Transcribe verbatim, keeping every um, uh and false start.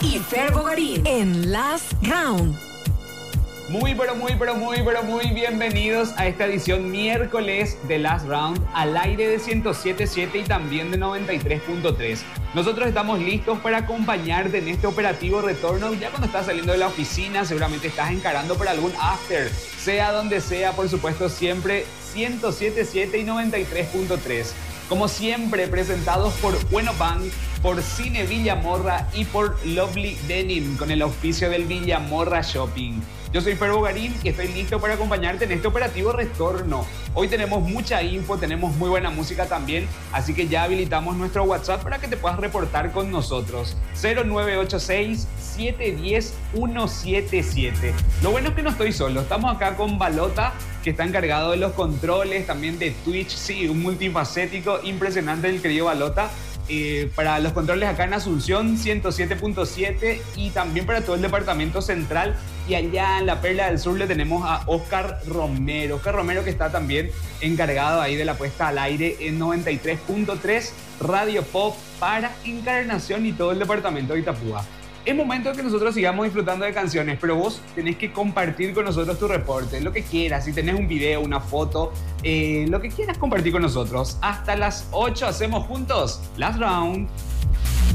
y Fer Bogarín en Last Round. Muy, pero muy, pero muy, pero muy bienvenidos a esta edición miércoles de Last Round al aire de ciento siete punto siete y también de noventa y tres punto tres. Nosotros estamos listos para acompañarte en este operativo retorno. Ya cuando estás saliendo de la oficina, seguramente estás encarando por algún after, sea donde sea, por supuesto, siempre ciento siete punto siete y noventa y tres punto tres. Como siempre, presentados por Bueno Bank, por Cine Villamorra y por Lovely Denim, con el auspicio del Villamorra Shopping. Yo soy Fer Bogarín y estoy listo para acompañarte en este operativo retorno. Hoy tenemos mucha info, tenemos muy buena música también, así que ya habilitamos nuestro WhatsApp para que te puedas reportar con nosotros. cero nueve ocho seis, siete uno cero, uno siete siete. Lo bueno es que no estoy solo, estamos acá con Balota, que está encargado de los controles, también de Twitch. Sí, un multifacético impresionante el querido Balota. Eh, para los controles acá en Asunción, ciento siete punto siete, y también para todo el departamento central. Y allá en la Perla del Sur le tenemos a Oscar Romero. Oscar Romero, que está también encargado ahí de la puesta al aire en noventa y tres punto tres Radio Pop para Encarnación y todo el departamento de Itapúa. Es momento de que nosotros sigamos disfrutando de canciones, pero vos tenés que compartir con nosotros tu reporte, lo que quieras. Si tenés un video, una foto, eh, lo que quieras compartir con nosotros. Hasta las ocho hacemos juntos Last Round.